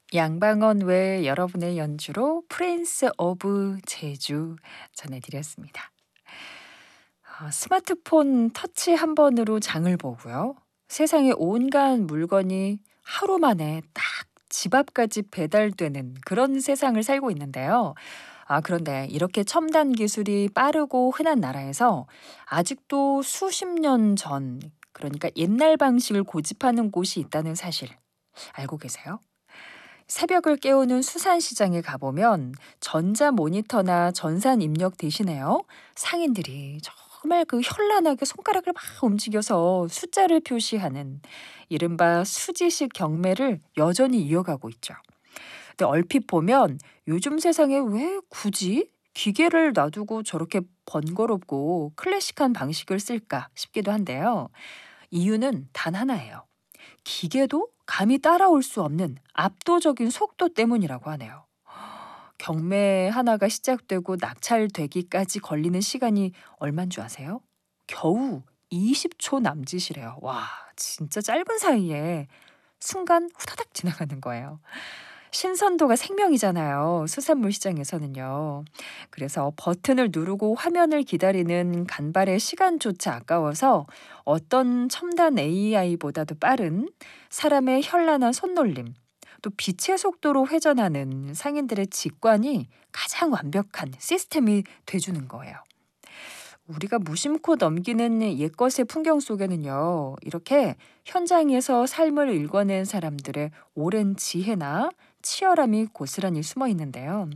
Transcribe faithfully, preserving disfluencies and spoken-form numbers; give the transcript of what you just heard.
양방언 외 여러분의 연주로 프린스 오브 제주 전해드렸습니다. 아, 스마트폰 터치 한 번으로 장을 보고요. 세상의 온갖 물건이 하루 만에 딱 집 앞까지 배달되는 그런 세상을 살고 있는데요. 아, 그런데 이렇게 첨단 기술이 빠르고 흔한 나라에서 아직도 수십 년 전, 그러니까 옛날 방식을 고집하는 곳이 있다는 사실 알고 계세요? 새벽을 깨우는 수산시장에 가보면 전자 모니터나 전산 입력 대신에요. 상인들이 정말 그 현란하게 손가락을 막 움직여서 숫자를 표시하는 이른바 수지식 경매를 여전히 이어가고 있죠. 근데 얼핏 보면 요즘 세상에 왜 굳이 기계를 놔두고 저렇게 번거롭고 클래식한 방식을 쓸까 싶기도 한데요. 이유는 단 하나예요. 기계도 감히 따라올 수 없는 압도적인 속도 때문이라고 하네요. 경매 하나가 시작되고 낙찰되기까지 걸리는 시간이 얼만 줄 아세요? 겨우 이십 초 남짓이래요. 와, 진짜 짧은 사이에 순간 후다닥 지나가는 거예요. 신선도가 생명이잖아요. 수산물 시장에서는요. 그래서 버튼을 누르고 화면을 기다리는 간발의 시간조차 아까워서 어떤 첨단 에이아이보다도 빠른 사람의 현란한 손놀림, 또 빛의 속도로 회전하는 상인들의 직관이 가장 완벽한 시스템이 돼주는 거예요. 우리가 무심코 넘기는 옛것의 풍경 속에는요, 이렇게 현장에서 삶을 일궈낸 사람들의 오랜 지혜나 치열함이 고스란히 숨어 있는데요.